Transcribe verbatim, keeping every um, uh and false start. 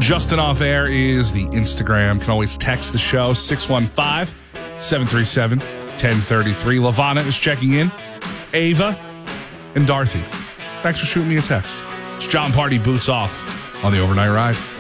Justin Off Air is the Instagram. Can always text the show, six one five, seven three seven, one zero three three. LaVonna is checking in. Ava and Dorothy. Thanks for shooting me a text. It's John Party Boots Off on the Overnight Ride.